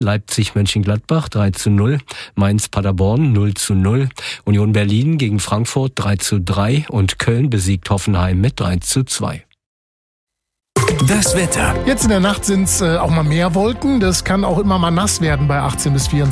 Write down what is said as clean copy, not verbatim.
Leipzig-Mönchengladbach 3:0, Mainz-Paderborn 0:0, Union Berlin gegen Frankfurt 3:3 und Köln besiegt Hoffenheim mit 3:2. Das Wetter. Jetzt in der Nacht sind es auch mal mehr Wolken. Das kann auch immer mal nass werden bei 18 bis 24.